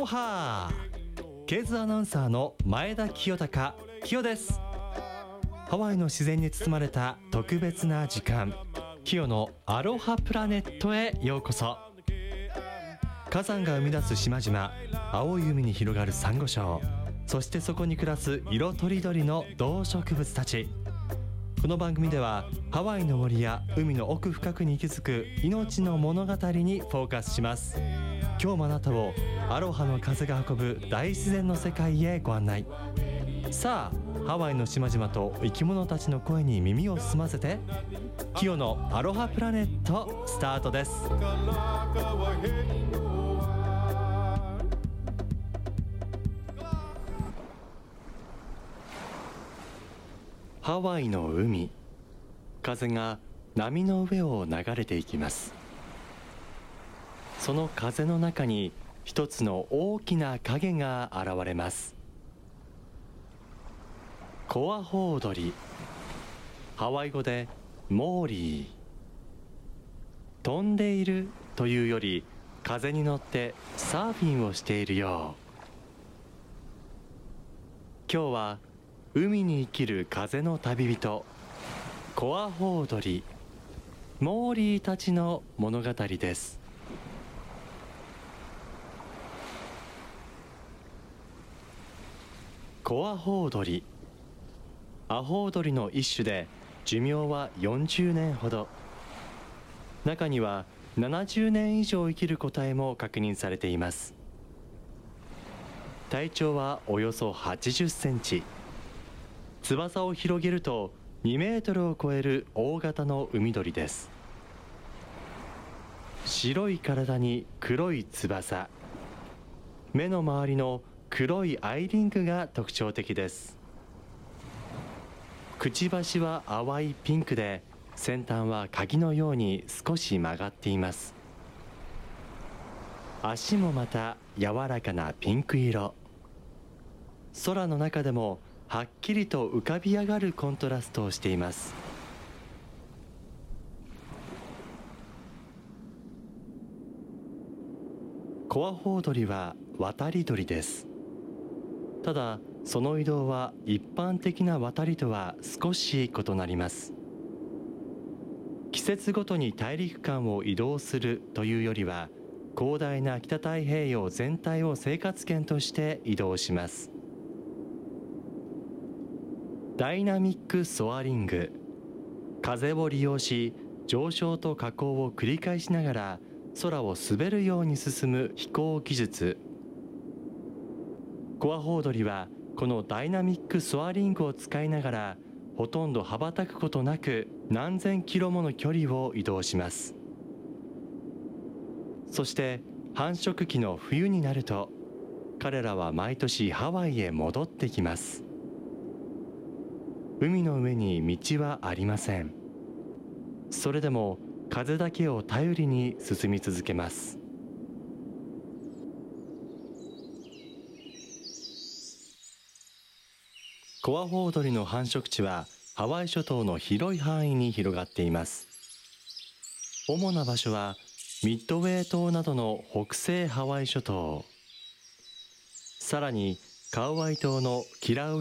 ロハケーズアナウンサーの前田清隆です。ハワイの自然に包まれた特別な時間、清のアロハプラネットへようこそ。火山が生み出す島々、青い海に広がるサンゴ礁、そしてそこに暮らす色とりどりの動植物たち。この番組ではハワイの森や海の奥深くに息づく命の物語にフォーカスします。今日もあなたをアロハの風が運ぶ大自然の世界へご案内。さあ、ハワイの島々と生き物たちの声に耳を澄ませて、キヨのアロハプラネットスタートです。ハワイの海、風が波の上を流れていきます。その風の中に一つの大きな影が現れます。コアホウドリ、ハワイ語でモーリー。飛んでいるというより、風に乗ってサーフィンをしているよう。今日は海に生きる風の旅人、コアホウドリ、モーリーたちの物語です。コアホウドリ、アホウドリの一種で寿命は40年ほど。中には70年以上生きる個体も確認されています。体長はおよそ80センチ。翼を広げると2メートルを超える大型の海鳥です。白い体に黒い翼、目の周りの黒いアイリングが特徴的です。くちばしは淡いピンクで、先端は鍵のように少し曲がっています。足もまた柔らかなピンク色。空の中でもはっきりと浮かび上がるコントラストをしています。コアホウドリは渡り鳥です。ただ、その移動は一般的な渡りとは少し異なります。季節ごとに大陸間を移動するというよりは、広大な北太平洋全体を生活圏として移動します。ダイナミックソアリング、風を利用し上昇と下降を繰り返しながら空を滑るように進む飛行技術。コアホウドリはこのダイナミックソアリングを使いながら、ほとんど羽ばたくことなく何千キロもの距離を移動します。そして繁殖期の冬になると、彼らは毎年ハワイへ戻ってきます。海の上に道はありません。それでも風だけを頼りに進み続けます。コアホウドリの繁殖地はハワイ諸島の広い範囲に広がっています。主な場所はミッドウェー島などの北西ハワイ諸島、さらにカウアイ島のキラウ